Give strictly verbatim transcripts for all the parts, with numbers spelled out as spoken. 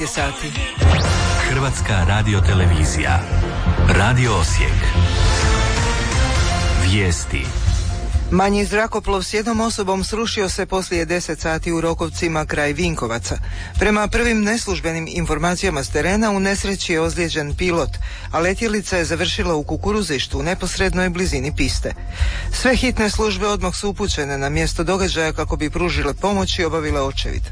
Sati. Hrvatska radiotelevizija. Radio Osijek. Vijesti. Manji zrakoplov s jednom osobom srušio se poslije deset sati u Rokovcima kraj Vinkovaca. Prema prvim neslužbenim informacijama s terena u nesreći je ozlijeđen pilot, a letjelica je završila u kukuruzištu u neposrednoj blizini piste. Sve hitne službe odmah su upućene na mjesto događaja kako bi pružile pomoć i obavile očevid.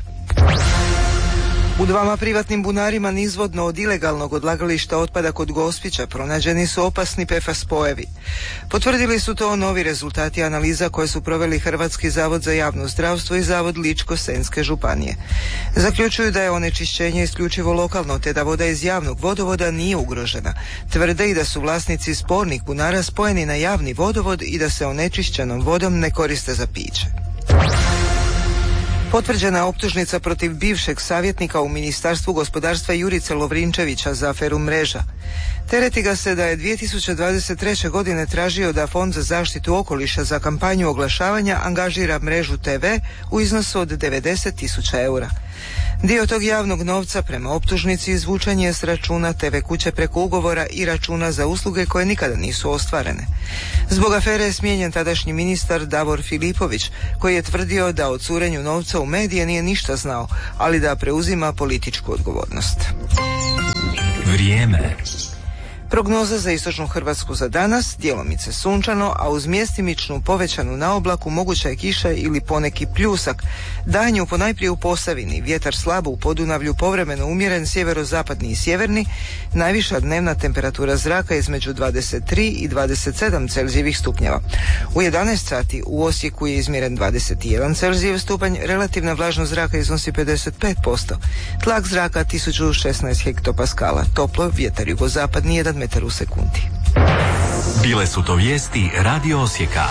U dvama privatnim bunarima nizvodno od ilegalnog odlagališta otpada kod Gospića pronađeni su opasni P F A S spojevi. Potvrdili su to novi rezultati analiza koje su proveli Hrvatski zavod za javno zdravstvo i Zavod Ličko-senjske županije. Zaključuju da je onečišćenje isključivo lokalno te da voda iz javnog vodovoda nije ugrožena. Tvrde i da su vlasnici spornih bunara spojeni na javni vodovod i da se onečišćenom vodom ne koriste za piće. Potvrđena je optužnica protiv bivšeg savjetnika u Ministarstvu gospodarstva Jurice Lovrinčevića za aferu Mreža. Tereti ga se da je dvije tisuće dvadeset treće godine tražio da Fond za zaštitu okoliša za kampanju oglašavanja angažira Mrežu T V u iznosu od devedeset tisuća eura. Dio tog javnog novca prema optužnici izvučen je s računa T V kuće preko ugovora i računa za usluge koje nikada nisu ostvarene. Zbog afere je smijenjen tadašnji ministar Davor Filipović, koji je tvrdio da o curenju novca u medije nije ništa znao, ali da preuzima političku odgovornost. Vrijeme. Prognoza za istočnu Hrvatsku za danas, djelomice sunčano, a uz mjestimičnu povećanu naoblaku moguća je kiša ili poneki pljusak. Danju ponajprije u Posavini, vjetar slabo u Podunavlju, povremeno umjeren, sjeverozapadni i sjeverni, najviša dnevna temperatura zraka između dvadeset tri i dvadeset sedam Celzijevih stupnjeva. U jedanaest sati u Osijeku je izmjeren dvadeset jedan Celzijev stupanj, relativna vlažnost zraka iznosi pedeset pet posto. Tlak zraka tisuću šesnaest hektopaskala, toplo, vjetar jugozapadni jedan metar u sekundi. Bile su to vijesti Radio Osijeka.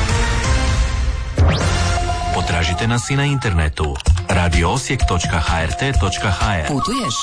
Potražite nas i na internetu radio osijek točka h r t točka h r. Putuješ?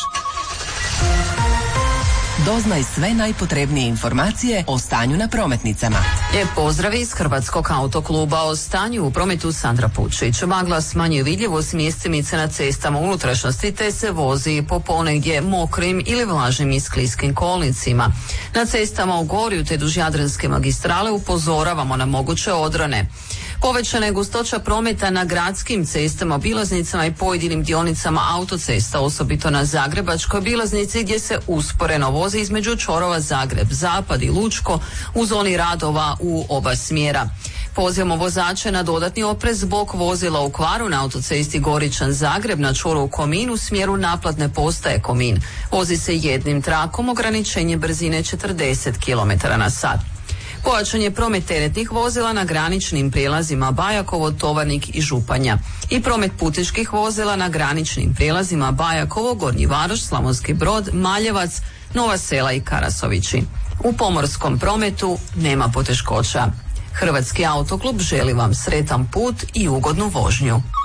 Doznaj sve najpotrebnije informacije o stanju na prometnicama. Lijep pozdrav iz Hrvatskog autokluba. O stanju u prometu Sandra Pučić. Magla smanjuje vidljivost mjestimice na cestama unutrašnjosti te se vozi po ponegdje mokrim ili vlažnim i skliskim kolnicima. Na cestama u Gorju te duž Jadranske magistrale upozoravamo na moguće odrane. Povećana je gustoća prometa na gradskim cestama, obilaznicama i pojedinim dionicama autocesta, osobito na Zagrebačkoj obilaznici gdje se usporeno vozi između čvorova Zagreb, Zapad i Lučko u zoni radova u oba smjera. Pozivamo vozače na dodatni oprez zbog vozila u kvaru na autocesti Goričan-Zagreb na čvoru u Komin u smjeru naplatne postaje Komin. Vozi se jednim trakom, ograničenje brzine četrdeset kilometara na sat. Pojačan je promet teretnih vozila na graničnim prijelazima Bajakovo, Tovarnik i Županja i promet putničkih vozila na graničnim prijelazima Bajakovo, Gornji Varoš, Slavonski Brod, Maljevac, Nova Sela i Karasovići. U pomorskom prometu nema poteškoća. Hrvatski autoklub želi vam sretan put i ugodnu vožnju.